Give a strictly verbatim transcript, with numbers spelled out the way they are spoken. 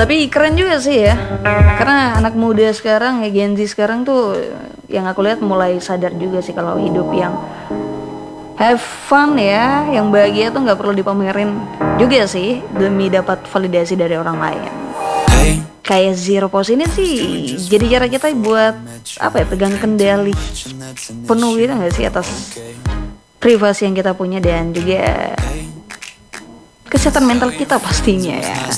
Tapi keren juga sih ya, karena anak muda sekarang ya, Gen Z sekarang tuh yang aku lihat mulai sadar juga sih kalau hidup yang have fun ya, yang bahagia tuh nggak perlu dipamerin juga sih demi dapat validasi dari orang lain. Kayak zero post ini sih jadi cara kita buat apa ya, pegang kendali penuh gitu nggak sih atas privasi yang kita punya dan juga kesehatan mental kita pastinya ya.